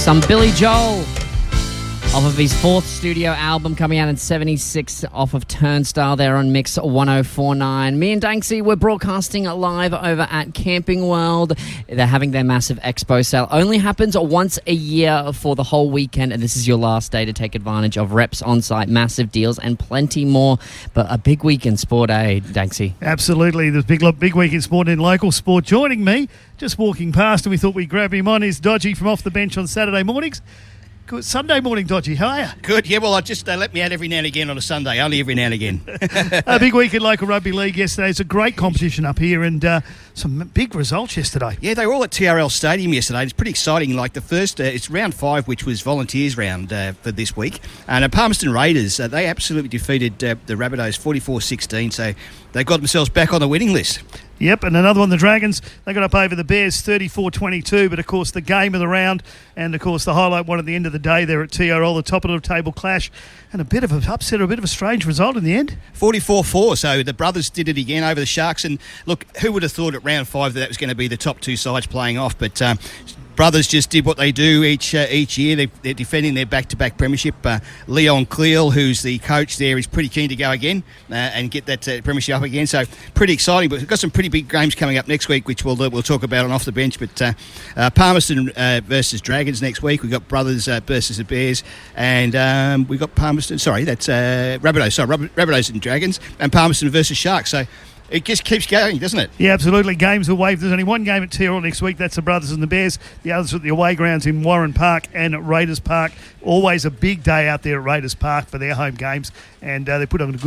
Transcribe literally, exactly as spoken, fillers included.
Some Billy Joel off of his fourth studio album coming out in seventy-six off of Turnstile there on Mix one oh four point nine. Me and Danksy, we're broadcasting live over at Camping World. They're having their massive expo sale. Only happens once a year for the whole weekend, and this is your last day to take advantage of reps on site, massive deals, and plenty more. But a big week in sport, eh, Danksy? Absolutely. There's big, big week in sport and local sport. Joining me, just walking past, and we thought we'd grab him on, is Dodgy from Off the Bench on Saturday mornings. Good Sunday morning, Dodgy. How are you? Good. Yeah, well, I just they let me out every now and again on a Sunday, only every now and again. A big week in local rugby league yesterday. It's a great competition up here and uh, some big results yesterday. Yeah, they were all at T R L Stadium yesterday. It's pretty exciting. Like the first, uh, it's round five, which was volunteers round uh, for this week. And uh, Palmerston Raiders, uh, they absolutely defeated uh, the Rabbitohs forty-four sixteen. So they got themselves back on the winning list. Yep, and another one, the Dragons, they got up over the Bears thirty-four twenty-two, but of course the game of the round and of course the highlight one at the end of the day there at T R L, the top of the table clash, and a bit of an upset or a bit of a strange result in the end. forty-four four, so the Brothers did it again over the Sharks, and look, who would have thought at round five that that was going to be the top two sides playing off, but um, Brothers just did what they do each uh, each year. They, they're defending their back-to-back premiership. Uh, Leon Cleal, who's the coach there, is pretty keen to go again uh, and get that uh, premiership up again. So pretty exciting. But we've got some pretty big games coming up next week, which we'll uh, we'll talk about on Off the Bench. But uh, uh, Palmerston uh, versus Dragons next week. We've got Brothers uh, versus the Bears, and um, we've got Palmerston. Sorry, that's uh, Rabbitohs. Sorry, Rabbitohs and Dragons, and Palmerston versus Sharks. So it just keeps going, doesn't it? Yeah, absolutely. Games are waved. There's only one game at T R L next week. That's the Brothers and the Bears. The others at the away grounds in Warren Park and at Raiders Park. Always a big day out there at Raiders Park for their home games. And uh, they put on a good